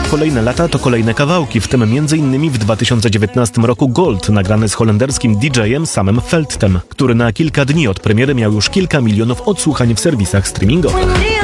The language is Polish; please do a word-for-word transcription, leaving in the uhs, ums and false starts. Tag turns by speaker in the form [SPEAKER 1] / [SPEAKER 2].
[SPEAKER 1] kolejne lata to kolejne kawałki, w tym między innymi w dwa tysiące dziewiętnastym roku Gold, nagrany z holenderskim didżejem Samem Veldtem, który na kilka dni od premiery miał już kilka milionów odsłuchań w serwisach streamingowych.